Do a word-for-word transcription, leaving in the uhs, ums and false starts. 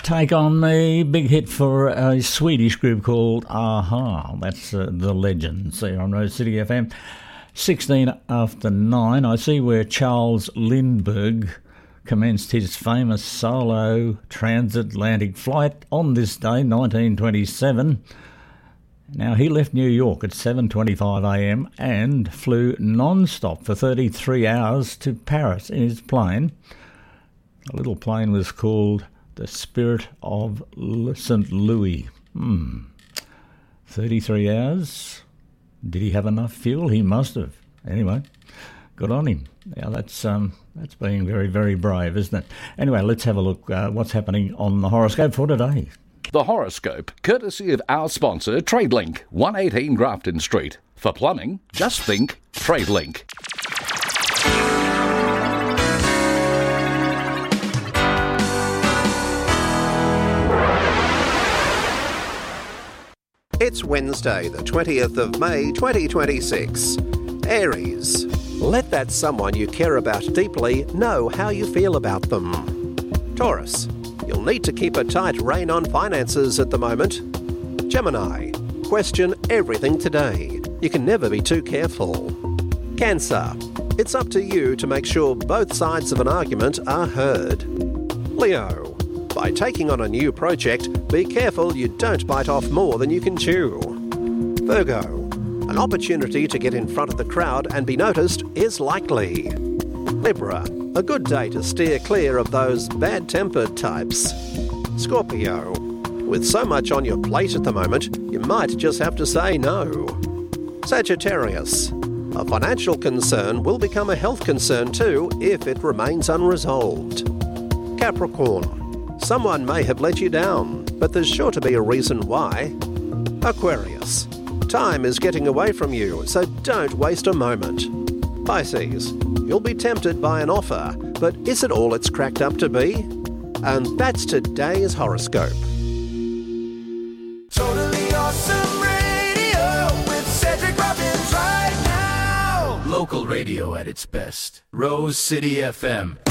Take On Me, big hit for a Swedish group called Aha. That's uh, The Legends there on Rose City F M. sixteen after nine. I see where Charles Lindbergh commenced his famous solo transatlantic flight on this day, nineteen twenty-seven. Now, he left New York at seven twenty-five a m and flew non-stop for thirty-three hours to Paris in his plane. The little plane was called the Spirit of Saint Louis. Hmm. thirty-three hours. Did he have enough fuel? He must have. Anyway, good on him. Now, that's um, that's being very, very brave, isn't it? Anyway, let's have a look uh, what's happening on the horoscope for today. The horoscope, courtesy of our sponsor, TradeLink, one eighteen Grafton Street. For plumbing, just think TradeLink. It's Wednesday, the twentieth of May, twenty twenty-six. Aries. Let that someone you care about deeply know how you feel about them. Taurus. You'll need to keep a tight rein on finances at the moment. Gemini. Question everything today. You can never be too careful. Cancer. It's up to you to make sure both sides of an argument are heard. Leo. By taking on a new project, be careful you don't bite off more than you can chew. Virgo. An opportunity to get in front of the crowd and be noticed is likely. Libra. A good day to steer clear of those bad-tempered types. Scorpio. With so much on your plate at the moment, you might just have to say no. Sagittarius. A financial concern will become a health concern too if it remains unresolved. Capricorn. Someone may have let you down, but there's sure to be a reason why. Aquarius. Time is getting away from you, so don't waste a moment. Pisces. You'll be tempted by an offer, but is it all it's cracked up to be? And that's today's horoscope. Totally Awesome Radio with Cedric Robbins right now. Local radio at its best. Rose City F M.